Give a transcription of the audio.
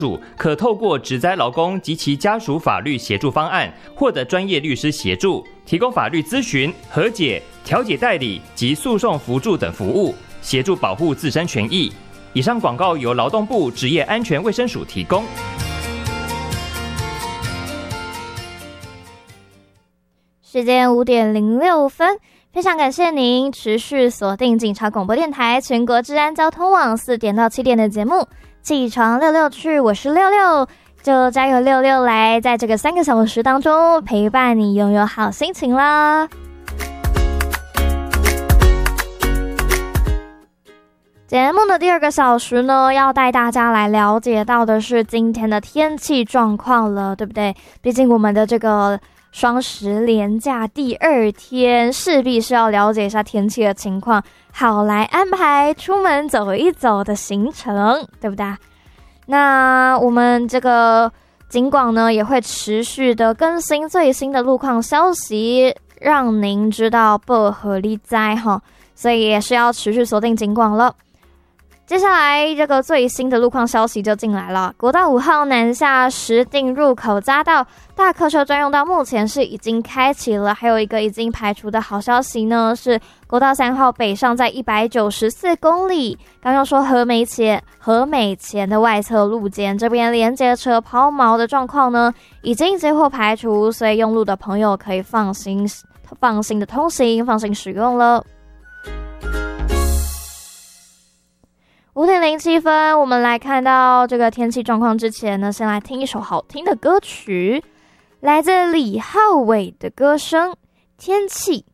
可透过职灾劳工及其家属法律协助方案，获得专业律师协助，提供法律咨询、和解、调解代理及诉讼辅助等服务，协助保护自身权益。以上广告由劳动部职业安全卫生署提供。 时间5:06，非常感谢您持续锁定警察广播电台全国治安交通网4点到7点的节目。起床六六去，我是六六，就加油六六来，在这个3个小时当中陪伴你拥有好心情啦。节目的第2个小时呢，要带大家来了解到的是今天的天气状况了，对不对？毕竟我们的这个双十连假第2天，势必是要了解一下天气的情况，好来安排出门走一走的行程，对不对？那我们这个警广呢，也会持续的更新最新的路况消息，让您知道不合理灾哈，所以也是要持续锁定警广了。接下来这个最新的路况消息就进来了，国道5号南下石碇入口匝道大客车专用道目前是已经开启了，还有一个已经排除的好消息呢，是国道3号北上在194公里，刚刚说和美前的外侧路肩这边连接车抛锚的状况呢，已经接获排除，所以用路的朋友可以放心的通行，放心使用了。5:07，我们来看到这个天气状况之前呢，先来听一首好听的歌曲，来自李浩伟的歌声《天气》。